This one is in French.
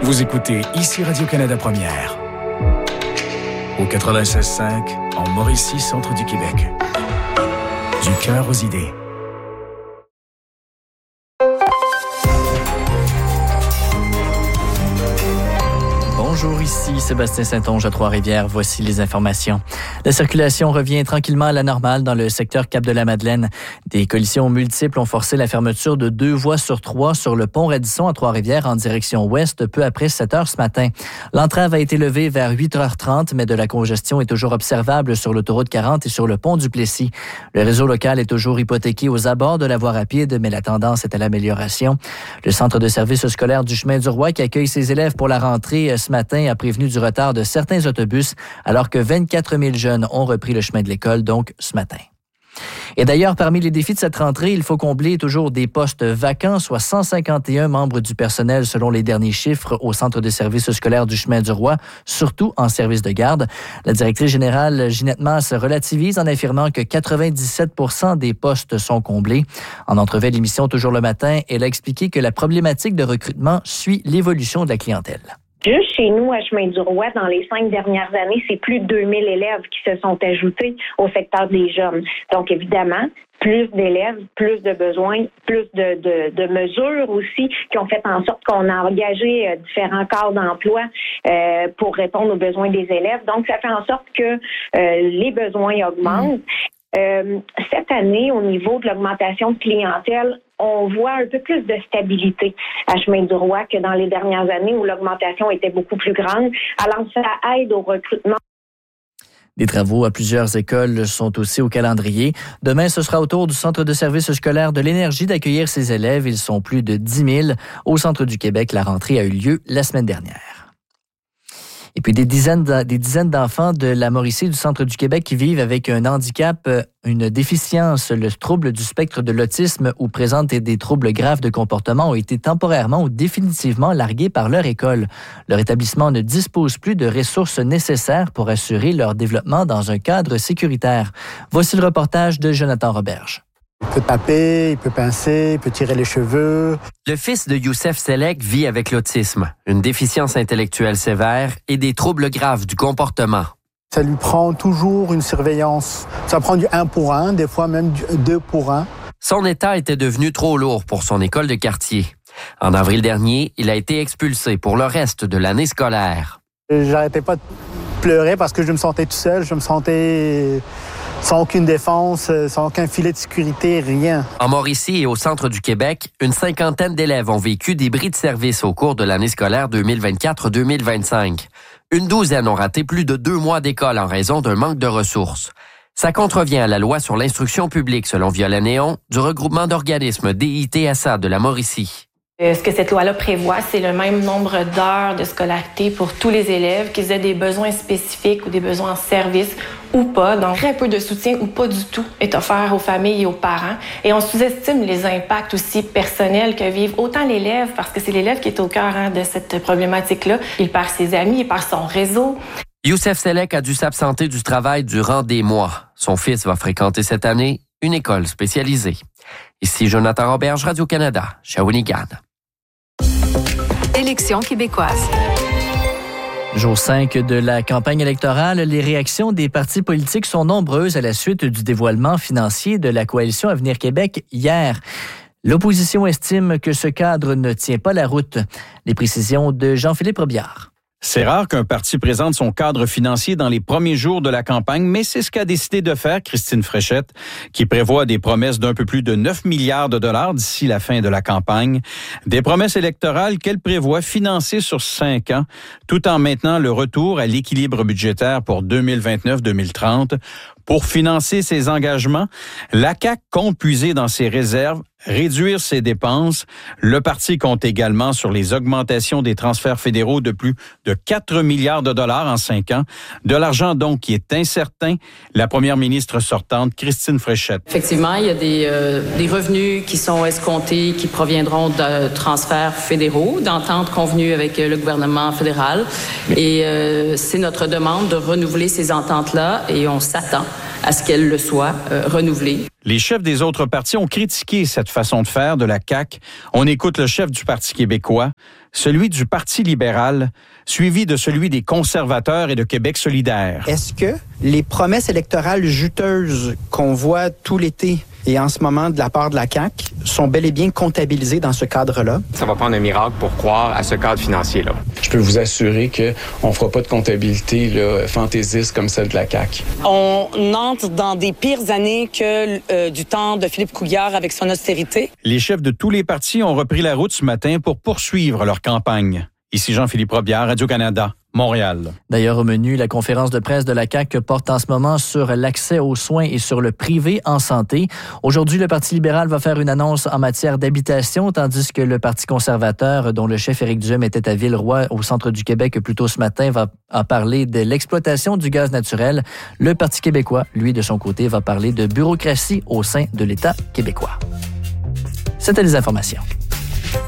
Vous écoutez ici Radio-Canada Première. Au 96.5, en Mauricie, centre du Québec. Du cœur aux idées. Bonjour, ici Sébastien Saint-Onge à Trois-Rivières. Voici les informations. La circulation revient tranquillement à la normale dans le secteur Cap-de-la-Madeleine. Des collisions multiples ont forcé la fermeture de 2 voies sur 3 sur le pont Radisson à Trois-Rivières en direction ouest peu après 7 heures ce matin. L'entrave a été levée vers 8h30, mais de la congestion est toujours observable sur l'autoroute 40 et sur le pont du Plessis. Le réseau local est toujours hypothéqué aux abords de la voie rapide, mais la tendance est à l'amélioration. Le centre de service scolaire du Chemin du Roi qui accueille ses élèves pour la rentrée ce matin a prévenu du retard de certains autobus alors que 24 000 jeunes ont repris le chemin de l'école, donc ce matin. Et d'ailleurs, parmi les défis de cette rentrée, il faut combler toujours des postes vacants, soit 151 membres du personnel selon les derniers chiffres au centre de service scolaire du Chemin du Roi, surtout en service de garde. La directrice générale Ginette Masse relativise en affirmant que 97% des postes sont comblés. En entrevue à l'émission Toujours le matin, elle a expliqué que la problématique de recrutement suit l'évolution de la clientèle. Juste chez nous, à Chemin du Roi, dans les 5 dernières années, c'est plus de 2000 élèves qui se sont ajoutés au secteur des jeunes. Donc, évidemment, plus d'élèves, plus de besoins, plus de mesures aussi qui ont fait en sorte qu'on a engagé différents corps d'emploi pour répondre aux besoins des élèves. Donc, ça fait en sorte que les besoins augmentent. Cette année, au niveau de l'augmentation de clientèle, on voit un peu plus de stabilité à Chemin du Roi que dans les dernières années où l'augmentation était beaucoup plus grande. Alors, ça aide au recrutement. Des travaux à plusieurs écoles sont aussi au calendrier. Demain, ce sera au tour du Centre de service scolaire de l'Énergie d'accueillir ses élèves. Ils sont plus de 10 000. Au centre du Québec, la rentrée a eu lieu la semaine dernière. Et puis des dizaines d'enfants de la Mauricie du centre du Québec qui vivent avec un handicap, une déficience, le trouble du spectre de l'autisme ou présentent des troubles graves de comportement ont été temporairement ou définitivement largués par leur école. Leur établissement ne dispose plus de ressources nécessaires pour assurer leur développement dans un cadre sécuritaire. Voici le reportage de Jonathan Roberge. Il peut taper, il peut pincer, il peut tirer les cheveux. Le fils de Youssef Selek vit avec l'autisme, une déficience intellectuelle sévère et des troubles graves du comportement. Ça lui prend toujours une surveillance. Ça prend du 1 pour 1, des fois même du 2 pour 1. Son état était devenu trop lourd pour son école de quartier. En avril dernier, il a été expulsé pour le reste de l'année scolaire. J'arrêtais pas de pleurer parce que je me sentais tout seul, je me sentais sans aucune défense, sans aucun filet de sécurité, rien. En Mauricie et au centre du Québec, une 50aine d'élèves ont vécu des bris de service au cours de l'année scolaire 2024-2025. Une douzaine ont raté plus de 2 mois d'école en raison d'un manque de ressources. Ça contrevient à la loi sur l'instruction publique, selon Violet Néon, du regroupement d'organismes DITSA de la Mauricie. Ce que cette loi-là prévoit, c'est le même nombre d'heures de scolarité pour tous les élèves, qu'ils aient des besoins spécifiques ou des besoins en service ou pas. Donc, très peu de soutien ou pas du tout est offert aux familles et aux parents. Et on sous-estime les impacts aussi personnels que vivent autant l'élève, parce que c'est l'élève qui est au cœur de cette problématique-là. Il perd ses amis, il perd son réseau. Youssef Selek a dû s'absenter du travail durant des mois. Son fils va fréquenter cette année une école spécialisée. Ici Jonathan Roberge, Radio-Canada, Shawinigan. Élections québécoises. Jour 5 de la campagne électorale, les réactions des partis politiques sont nombreuses à la suite du dévoilement financier de la coalition Avenir Québec hier. L'opposition estime que ce cadre ne tient pas la route. Les précisions de Jean-Philippe Robillard. C'est rare qu'un parti présente son cadre financier dans les premiers jours de la campagne, mais c'est ce qu'a décidé de faire Christine Fréchette, qui prévoit des promesses d'un peu plus de 9 milliards de dollars d'ici la fin de la campagne. Des promesses électorales qu'elle prévoit financer sur 5 ans, tout en maintenant le retour à l'équilibre budgétaire pour 2029-2030. Pour financer ses engagements, la CAQ compte puiser dans ses réserves, réduire ses dépenses. Le parti compte également sur les augmentations des transferts fédéraux de plus de 4 milliards de dollars en 5 ans. De l'argent donc qui est incertain. La première ministre sortante, Christine Fréchette. Effectivement, il y a des revenus qui sont escomptés, qui proviendront de transferts fédéraux, d'ententes convenues avec le gouvernement fédéral. Et c'est notre demande de renouveler ces ententes-là et on s'attend à ce qu'elle le soit renouvelée. Les chefs des autres partis ont critiqué cette façon de faire de la CAQ. On écoute le chef du Parti québécois, celui du Parti libéral, suivi de celui des conservateurs et de Québec solidaire. Est-ce que les promesses électorales juteuses qu'on voit tout l'été et en ce moment de la part de la CAQ sont bel et bien comptabilisées dans ce cadre-là? Ça va prendre un miracle pour croire à ce cadre financier-là. Je peux vous assurer qu'on ne fera pas de comptabilité là, fantaisiste comme celle de la CAQ. On entre dans des pires années que du temps de Philippe Couillard avec son austérité. Les chefs de tous les partis ont repris la route ce matin pour poursuivre leur campagne. Ici Jean-Philippe Robillard, Radio-Canada, Montréal. D'ailleurs, au menu, la conférence de presse de la CAQ porte en ce moment sur l'accès aux soins et sur le privé en santé. Aujourd'hui, le Parti libéral va faire une annonce en matière d'habitation, tandis que le Parti conservateur, dont le chef Éric Duhem était à Villeroy, au centre du Québec plus tôt ce matin, va en parler de l'exploitation du gaz naturel. Le Parti québécois, lui, de son côté, va parler de bureaucratie au sein de l'État québécois. C'était les informations.